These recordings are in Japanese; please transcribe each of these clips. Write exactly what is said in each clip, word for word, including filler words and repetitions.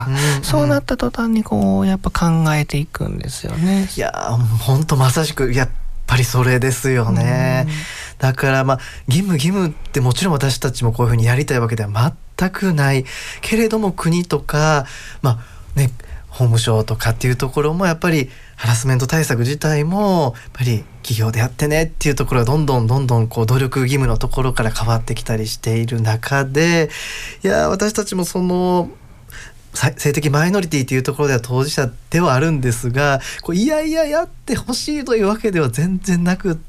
うんうん、 そうなった途端にこうやっぱ考えていくんですよね。 いや本当まさしくやっぱりそれですよね、うん、だからまあ義務義務ってもちろん私たちもこういうふうにやりたいわけでは全くないけれども、国とかまあね法務省とかっていうところもやっぱりハラスメント対策自体もやっぱり企業でやってねっていうところがどんどんどんどんこう努力義務のところから変わってきたりしている中で、いや私たちもその性的マイノリティというところでは当事者ではあるんですが、こういやいややってほしいというわけでは全然なくって、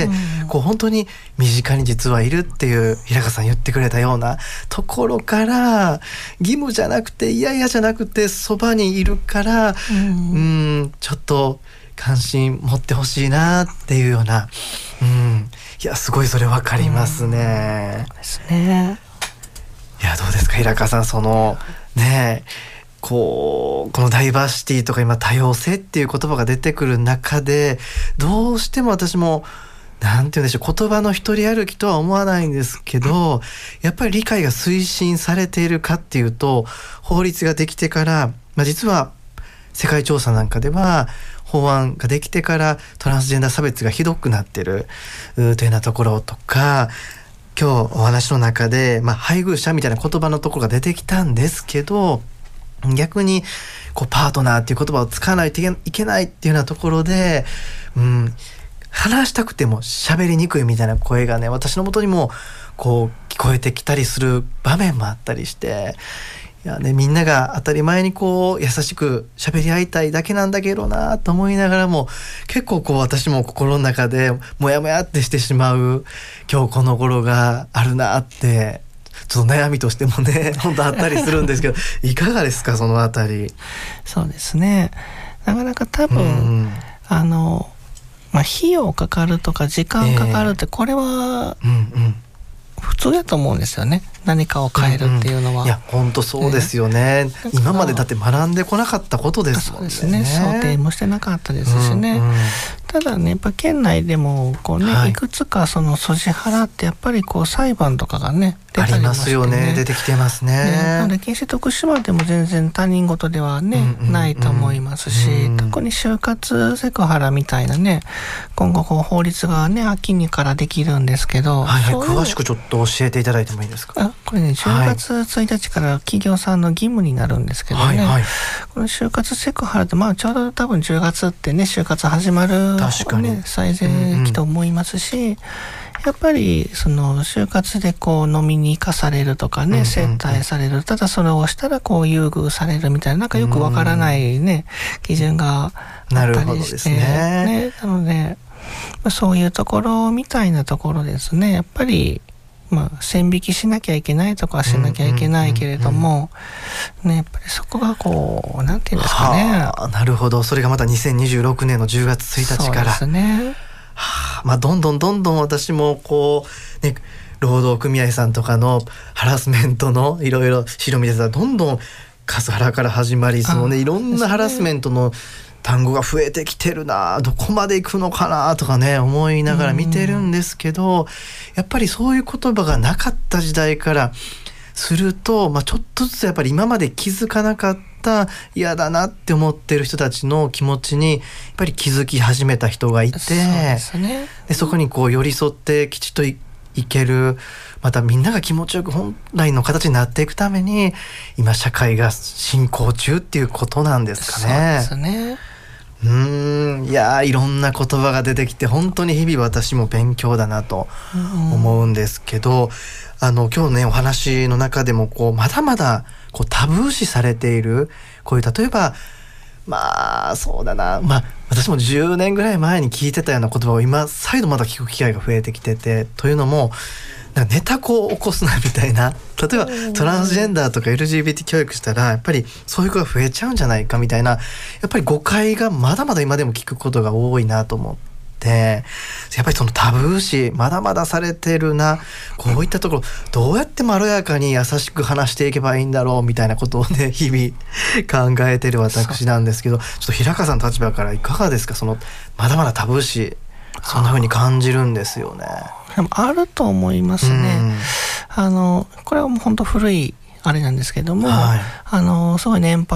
うん、こう本当に身近に実はいるっていう平川さん言ってくれたようなところから、義務じゃなくていやいやじゃなくてそばにいるから、うん、うんちょっと関心持ってほしいなっていうような、うん、いやすごいそれ分かりますね、 うん、ですね。 いやどうですか平川さん、そのねえこうこのダイバーシティとか今多様性っていう言葉が出てくる中で、どうしても私もなんて言うんでしょう、言葉の一人歩きとは思わないんですけど、やっぱり理解が推進されているかっていうと、法律ができてから、まあ、実は世界調査なんかでは法案ができてからトランスジェンダー差別がひどくなってるというようなところとか、今日お話の中で、まあ、配偶者みたいな言葉のところが出てきたんですけど、逆にこうパートナーっていう言葉を使わないといけないっていうようなところで、うん、話したくても喋りにくいみたいな声がね、私の元にもこう聞こえてきたりする場面もあったりして、いやね、みんなが当たり前にこう優しく喋り合いたいだけなんだけどなと思いながらも、結構こう私も心の中でモヤモヤってしてしまう今日この頃があるなって、ちょっと悩みとしてもね本当あったりするんですけどいかがですか、そのあたり。 そうですね、なかなか多分、うん、あの、まあ、費用かかるとか時間かかるって、これは、えーうんうん普通やと思うんですよね、何かを変えるっていうのは、うんうん、 いや本当そうですよね、ね、今までだって学んでこなかったことですもんね。 そうですね、想定もしてなかったですしね、うんうん、ただねやっぱ県内でもこう、ねはい、いくつかそのソジハラってやっぱりこう裁判とかがね出たりもしてね、ありますよね、 出てきてますね。 ねなので近畿徳島でも全然他人事ではね、うんうんうん、ないと思いますし、うん、特に就活セクハラみたいなね今後こう法律がね秋にからできるんですけど、 はいはい、詳しくちょっと教えていただいてもいいですか。 あこれねじゅうがつついたちから企業さんの義務になるんですけどね、はいはい、この就活セクハラってまあちょうど多分じゅうがつってね就活始まる、 確かに、 ね、最善期と思いますし、うんうん、やっぱりその就活でこう飲みに行かされるとかね、うんうんうん、接待される、ただそれをしたらこう優遇されるみたいな、なんかよくわからないね、うん、基準があったりして、 なるほどですね。 ね、なのでそういうところみたいなところですね、やっぱりまあ線引きしなきゃいけないとかはしなきゃいけないけれども、うんうんうんうん、ね、やっぱりそこがこうなんていうんですかね、 はあ、なるほど、それがまたにせんにじゅうろくねんのじゅうがつついたちから、 そうですね、 はあ、まあ、どんどんどんどん私もこう、ね、労働組合さんとかのハラスメントのいろいろ資料見てたら、どんどんカスハラから始まり、そのねいろんなハラスメントの単語が増えてきてるな、どこまで行くのかなとかね思いながら見てるんですけど、やっぱりそういう言葉がなかった時代からすると、まあ、ちょっとずつやっぱり今まで気づかなかった嫌だなって思ってる人たちの気持ちにやっぱり気づき始めた人がいて、そうですね、 でそこにこう寄り添ってきちっと い, いける、またみんなが気持ちよく本来の形になっていくために今社会が進行中っていうことなんですかね。 そうですね、 うーん、いやいろんな言葉が出てきて本当に日々私も勉強だなと思うんですけど、うん、あの今日ねお話の中でもこうまだまだこうタブー視されているこういう例えばまあそうだな、まあ私もじゅうねんぐらい前に聞いてたような言葉を今再度また聞く機会が増えてきてて、というのもなんかネタ子を起こすなみたいな、例えばトランスジェンダーとか エルジービーティー 教育したらやっぱりそういう子が増えちゃうんじゃないかみたいな、やっぱり誤解がまだまだ今でも聞くことが多いなと思って、やっぱりそのタブー視まだまだされてるな、こういったところどうやってまろやかに優しく話していけばいいんだろうみたいなことをね日々考えてる私なんですけど、ちょっと平川さんの立場からいかがですか、そのまだまだタブー視そんな風に感じるんですよね。 でもあると思いますね、うん、あのこれはもう本当古いあれなんですけども、 はい、 あのすごい年配